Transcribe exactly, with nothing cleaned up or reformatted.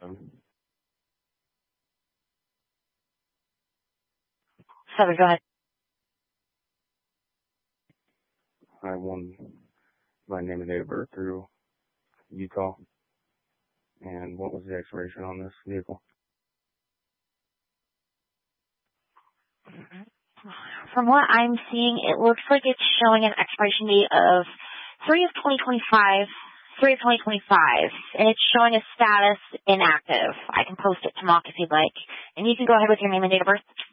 Um, Sorry, go ahead. I won my name and date of birth through Utah. And what was the expiration on this vehicle? From what I'm seeing, it looks like it's showing an expiration date of three of twenty twenty-five, three of twenty twenty-five, and it's showing a status inactive. I can post it to Mock if you'd like, and you can go ahead with your name and date of birth.